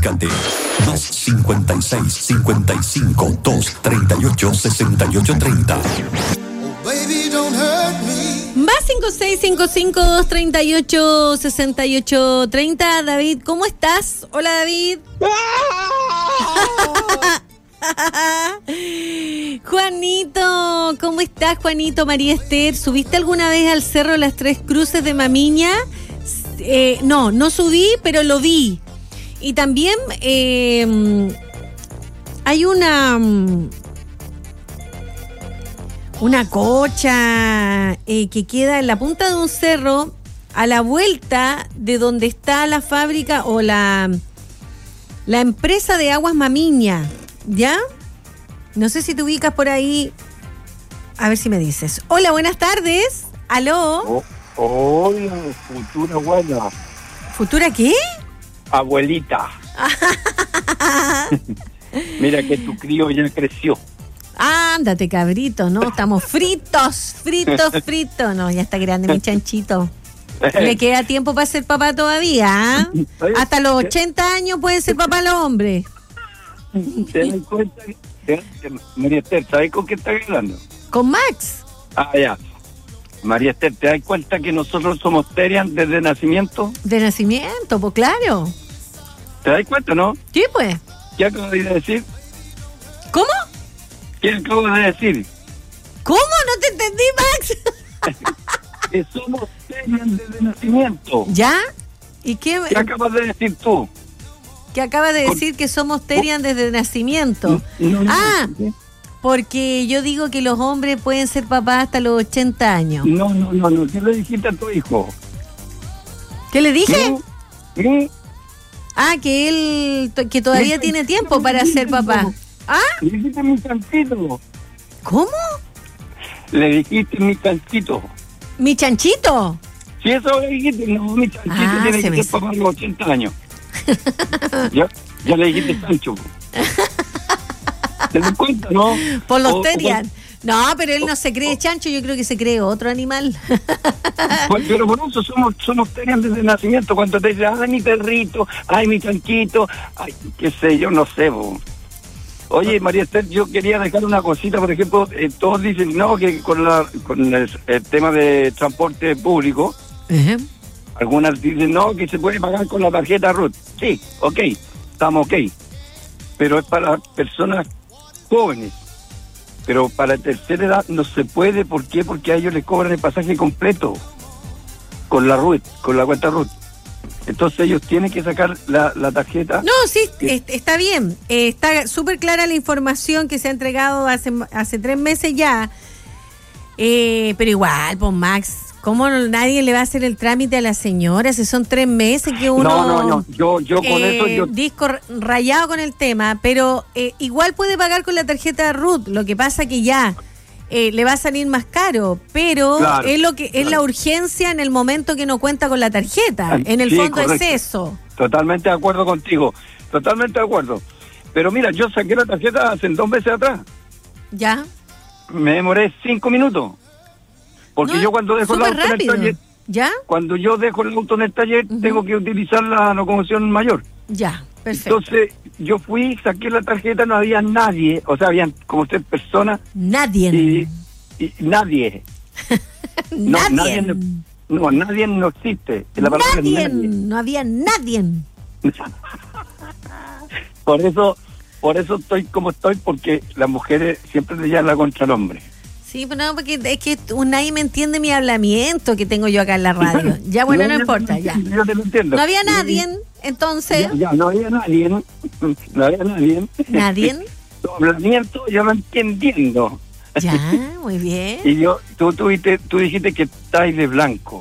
Comunícate. Más 56 55 2 38 68 30. Baby, don't hurt me. Más 5655-238-6830. David, ¿cómo estás? Hola, David. Juanito, ¿cómo estás, Juanito? María Esther, ¿subiste alguna vez al Cerro Las Tres Cruces de Mamiña? No subí, pero lo vi. Y también hay una cocha que queda en la punta de un cerro a la vuelta de donde está la fábrica o la empresa de aguas Mamiña, ¿ya? No sé si te ubicas por ahí. A ver si me dices. Hola, buenas tardes. ¿Aló? Hola, futura abuela. ¿Futura qué? Abuelita. Mira que tu crío ya creció. Ándate, cabrito, ¿no? Estamos fritos. No, ya está grande mi chanchito. Le queda tiempo para ser papá todavía, ¿eh? Hasta los 80 años puede ser papá los hombres. ¿Te das cuenta? María Esther, ¿sabes con qué estás hablando? ¿Con Max? Ah, ya. María Esther, ¿te das cuenta que nosotros somos Terian desde nacimiento? De nacimiento, pues claro. ¿Te das cuenta, no? Sí, pues. ¿Qué acabo de decir? ¿Cómo? ¿Qué acabo de decir? ¿Cómo? No te entendí, Max. Que somos Terian desde nacimiento. ¿Ya? ¿Y qué acabas de decir tú? Que acaba de decir que somos Terian desde nacimiento. No, porque yo digo que los hombres pueden ser papás hasta los 80 años. No. ¿Qué le dijiste a tu hijo? ¿Qué le dije? ¿Sí? Que él que todavía tiene tiempo para ser papá. Le dijiste mi chanchito. ¿Cómo? Le dijiste mi chanchito. ¿Mi chanchito? Si eso le dijiste, no, mi chanchito tiene que ser papá a los 80 años. ya le dijiste Sancho. ¿Te das cuenta, no? Por los Terian. No, pero él no se cree chancho, yo creo que se cree otro animal. Pero por eso somos Terian desde el nacimiento. Cuando te dicen, ay, mi perrito, ay, mi chanquito, ay, qué sé yo, no sé, bo. Oye, María Esther, yo quería dejar una cosita, por ejemplo, todos dicen, no, que con el tema de transporte público, algunas dicen, no, que se puede pagar con la tarjeta RUT. Sí, ok, estamos ok, pero es para personas jóvenes. Pero para tercera edad no se puede. ¿Por qué? Porque a ellos les cobran el pasaje completo con la RUT, con la cuenta RUT. Entonces ellos tienen que sacar la tarjeta. No, sí, está bien. Está súper clara la información que se ha entregado hace 3 meses ya. Pero igual, pues Max, ¿cómo nadie le va a hacer el trámite a la señora? Si son 3 meses que uno... No. Yo con eso... Disco rayado con el tema, pero igual puede pagar con la tarjeta RUT. Lo que pasa que ya le va a salir más caro, pero claro, es la urgencia en el momento que no cuenta con la tarjeta. En el fondo correcto. Es eso. Totalmente de acuerdo contigo, totalmente de acuerdo. Pero mira, yo saqué la tarjeta hace 2 meses atrás. ¿Ya? Me demoré 5 minutos. Porque yo cuando dejo el auto en el taller, ¿ya? Cuando yo dejo el auto en el taller, tengo que utilizar la locomoción mayor. Ya, perfecto. Entonces, yo fui, saqué la tarjeta, no había nadie, o sea, habían como 3 personas. Nadie. Y nadie. Nadie. Nadie no existe. La palabra nadie. No había nadie. Por eso estoy como estoy, porque las mujeres siempre le llevan la contra el hombre. Sí, pero no, porque es que nadie me entiende mi hablamiento que tengo yo acá en la radio. Ya, bueno, no importa, ya. Yo te lo entiendo. No había nadie, entonces... Ya, no había nadie. No había nadie. ¿Nadie? Tu hablamiento yo lo entendiendo. Ya, muy bien. Y tú dijiste que estáis de blanco.